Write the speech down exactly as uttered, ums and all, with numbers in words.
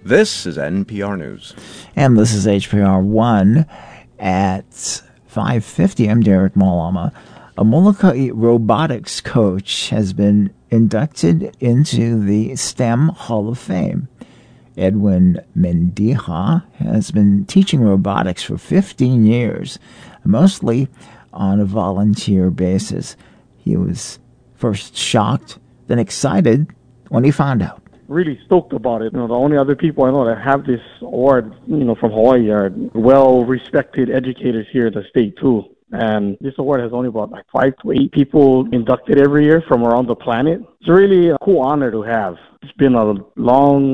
This is N P R News. And this is H P R one at five fifty. I'm Derek Malama. A Molokai robotics coach has been inducted into the STEM Hall of Fame. Edwin Mendiha has been teaching robotics for fifteen years, mostly on a volunteer basis. He was first shocked, then excited when he found out. Really stoked about it. You know, the only other people I know that have this award, you know, from Hawaii are well-respected educators here in the state too. And this award has only about like five to eight people inducted every year from around the planet. It's really a cool honor to have. It's been a long